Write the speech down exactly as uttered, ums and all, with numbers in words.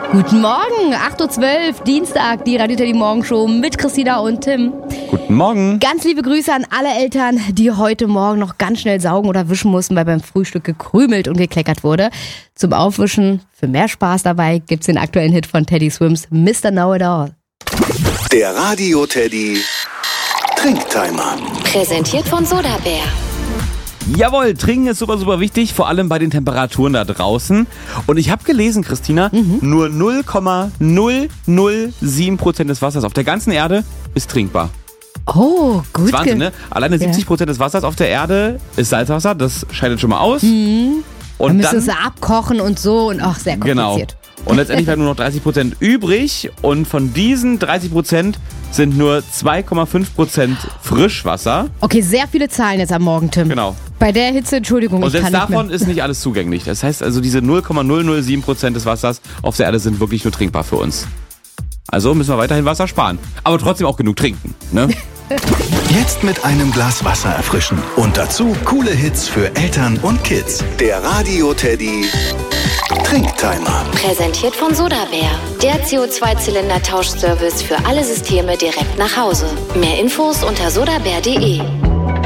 Guten Morgen, acht Uhr zwölf, Dienstag, die Radio Teddy Morgenshow mit Christina und Tim. Guten Morgen. Ganz liebe Grüße an alle Eltern, die heute Morgen noch ganz schnell saugen oder wischen mussten, weil beim Frühstück gekrümelt und gekleckert wurde. Zum Aufwischen, für mehr Spaß dabei, gibt's den aktuellen Hit von Teddy Swims, Mister Know It All. Der Radio Teddy Trinktimer. Präsentiert von Sodabär. Jawohl, trinken ist super, super wichtig, vor allem bei den Temperaturen da draußen. Und ich habe gelesen, Christina, mhm. nur null Komma null null sieben Prozent des Wassers auf der ganzen Erde ist trinkbar. Oh, gut. Das ist Wahnsinn, ne? Alleine siebzig Prozent des Wassers auf der Erde ist Salzwasser, das scheidet schon mal aus. Mhm. Und dann müssen dann sie abkochen und so und auch sehr kompliziert. Genau. Und letztendlich bleiben nur noch dreißig Prozent übrig und von diesen dreißig Prozent sind nur zwei Komma fünf Prozent Frischwasser. Okay, sehr viele Zahlen jetzt am Morgen, Tim. Genau. Bei der Hitze, Entschuldigung, und ich kann selbst nicht mehr. davon ist nicht alles zugänglich. Das heißt also, diese null Komma null null sieben Prozent des Wassers auf der Erde sind wirklich nur trinkbar für uns. Also müssen wir weiterhin Wasser sparen. Aber trotzdem auch genug trinken, ne? Jetzt mit einem Glas Wasser erfrischen. Und dazu coole Hits für Eltern und Kids. Der Radio Teddy Trinktimer. Präsentiert von Sodabär. Der C O zwei Zylinder Tauschservice für alle Systeme direkt nach Hause. Mehr Infos unter sodabär punkt de.